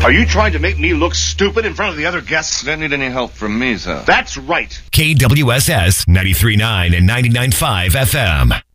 Are you trying to make me look stupid in front of the other guests? You don't need any help from me, sir. That's right. KWSS 93.9 and 99.5 FM.